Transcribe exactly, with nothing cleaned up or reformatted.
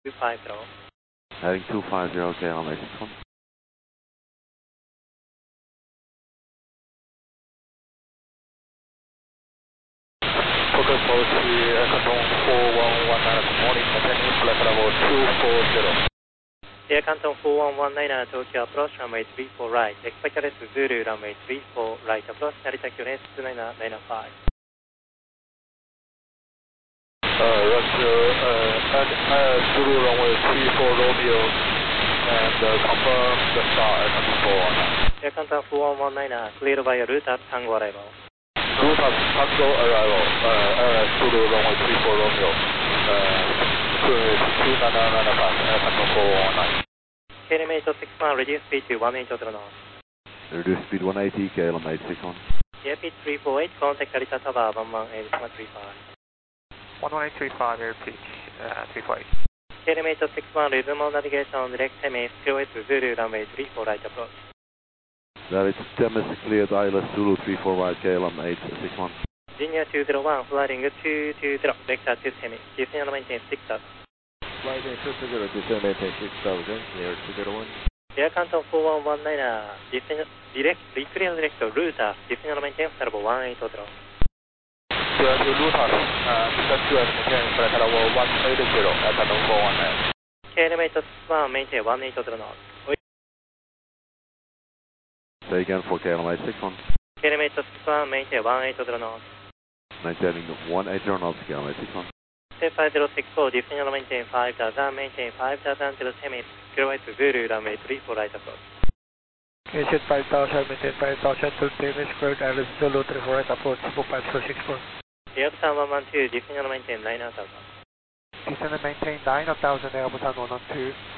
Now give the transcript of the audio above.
two five zero. Heading two five zero, K L M eight six one. Focus policy, Canton four one one nine, good morning, maintaining flight level two four zero. Air Canton four one one nine, Tokyo approach runway three four right, expect left Zulu runway three four right, approach Narita Q-Net two nine nine five. Uh, Roger, uh, and, uh, Zulu runway three four Romeo, and uh, confirm the star at Canton four one nine. Air Canton four one one nine, cleared by route at Tango arrival. Route at Tango arrival, uh, uh, Zulu runway three four Romeo, uh, two nine nine five, uh, Canton four one nine. K L M eight six one, reduce speed to one eighty knots. Reduce speed one eighty, K L M eight six one. Airspeed three four eight, contact Narita Tower one one eight three five. one one eight three five, air pitch, uh, three four eight. K L M eight six one, resume navigation, direct Temis, Q-West Zulu runway three four right approach. David, Temis cleared I L S Zulu three four right, K L M eight six one. Junior two zero one, flying two two zero, vector to Temis, descend maintain six thousand. Flight two two zero, descend maintain six thousand, clear two zero one. Air Canton four one one nine, descend direct, reclear direct route, descend maintain level one eighty. Clear to Lutas, uh, descend to us, maintain flight level one eighty at Canton four one nine. K L M eight six one, maintain one eighty knots. Say again for K L M eight six one. K L M eight six one, maintain one eighty knots. Maintaining one eighty knots, K L M eight six one. five zero six four, descend maintain five thousand, maintain five thousand till Temis, Q-West Zulu runway three four right approach. Descend five thousand, maintain five thousand to Temis, squared I L S Zulu three four right approach, four five zero six four. Airbusan one one two, descend maintain nine thousand. Descend and maintain nine thousand, Airbusan one one two.